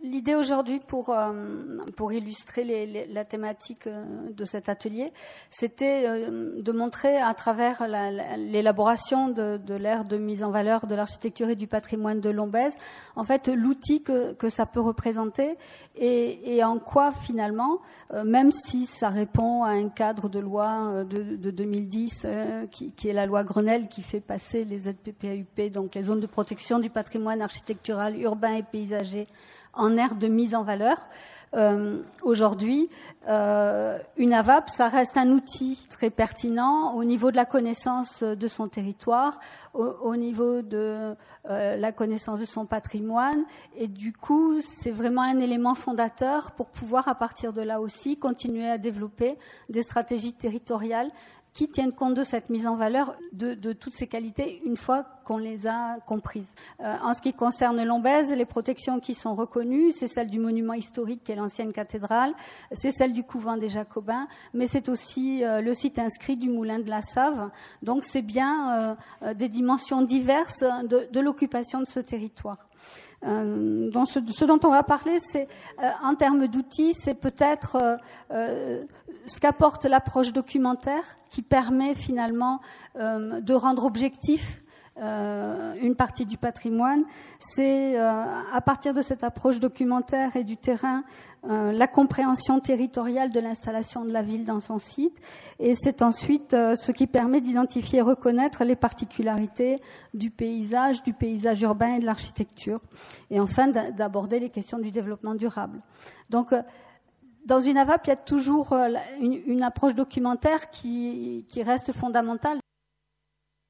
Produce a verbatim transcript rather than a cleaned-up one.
l'idée aujourd'hui, pour, euh, pour illustrer les, les, la thématique de cet atelier, c'était euh, de montrer à travers la, la, l'élaboration de, de l'ère de mise en valeur de l'architecture et du patrimoine de Lombez, en fait, l'outil que, que ça peut représenter et, et en quoi, finalement, euh, même si ça répond à un cadre de loi de, de deux mille dix, euh, qui, qui est la loi Grenelle, qui fait passer les Z P P A U P, donc les zones de protection du patrimoine architectural, urbain et paysager, en ère de mise en valeur. Euh, aujourd'hui, euh, une A V A P, ça reste un outil très pertinent au niveau de la connaissance de son territoire, au, au niveau de euh, la connaissance de son patrimoine, et du coup, c'est vraiment un élément fondateur pour pouvoir, à partir de là aussi, continuer à développer des stratégies territoriales qui tiennent compte de cette mise en valeur de, de toutes ces qualités une fois qu'on les a comprises. Euh, en ce qui concerne Lombez, les protections qui sont reconnues, c'est celle du monument historique qui est l'ancienne cathédrale, c'est celle du couvent des Jacobins, mais c'est aussi euh, le site inscrit du moulin de la Save. Donc c'est bien euh, des dimensions diverses de, de l'occupation de ce territoire. Euh, donc ce, ce dont on va parler, c'est euh, en termes d'outils, c'est peut-être euh, euh, ce qu'apporte l'approche documentaire, qui permet finalement euh, de rendre objectif euh, une partie du patrimoine. C'est euh, à partir de cette approche documentaire et du terrain, euh, la compréhension territoriale de l'installation de la ville dans son site, et c'est ensuite euh, ce qui permet d'identifier et reconnaître les particularités du paysage, du paysage urbain et de l'architecture, et enfin d'aborder les questions du développement durable. Donc, euh, dans une A V A P, il y a toujours euh, une, une approche documentaire qui, qui reste fondamentale.